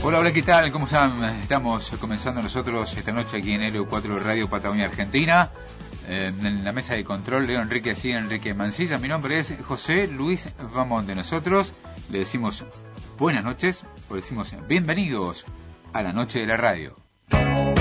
Hola, hola, ¿qué tal? ¿Cómo están? Estamos comenzando nosotros esta noche aquí en LU4 Radio Patagonia Argentina. En la mesa de control, Leo Enrique así, Enrique Mancilla. Mi nombre es José Luis Bamonte. Nosotros le decimos buenas noches, o le decimos bienvenidos a la noche de la radio.